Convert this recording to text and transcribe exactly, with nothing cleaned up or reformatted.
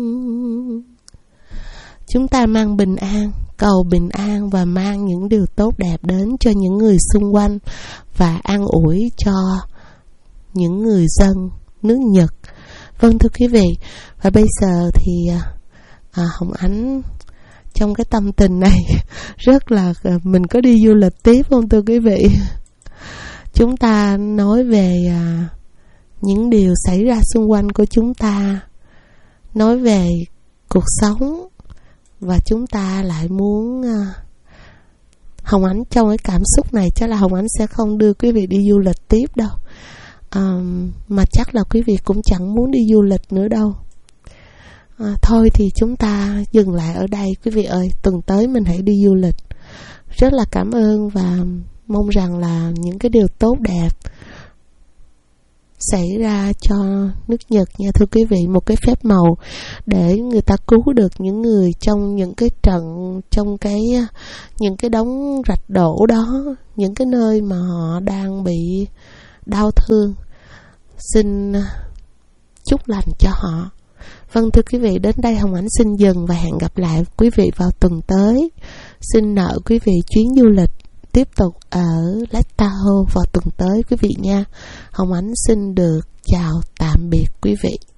Chúng ta mang bình an, cầu bình an và mang những điều tốt đẹp đến cho những người xung quanh và an ủi cho những người dân nước Nhật. Vâng thưa quý vị, và bây giờ thì à, Hồng Ánh trong cái tâm tình này rất là mình có đi du lịch tiếp không thưa quý vị? Chúng ta nói về à, những điều xảy ra xung quanh của chúng ta, nói về cuộc sống, và chúng ta lại muốn à, Hồng Ánh trong cái cảm xúc này chắc là Hồng Ánh sẽ không đưa quý vị đi du lịch tiếp đâu, à, mà chắc là quý vị cũng chẳng muốn đi du lịch nữa đâu. À, thôi thì chúng ta dừng lại ở đây quý vị ơi, tuần tới mình hãy đi du lịch. Rất là cảm ơn và mong rằng là những cái điều tốt đẹp xảy ra cho nước Nhật nha thưa quý vị, một cái phép màu để người ta cứu được những người trong những cái trận, trong cái những cái đống rạch đổ đó, những cái nơi mà họ đang bị đau thương. Xin chúc lành cho họ. Vâng thưa quý vị, đến đây Hồng Ánh xin dừng và hẹn gặp lại quý vị vào tuần tới. Xin nợ quý vị chuyến du lịch tiếp tục ở Lake Tahoe vào tuần tới quý vị nha. Hồng Ánh xin được chào tạm biệt quý vị.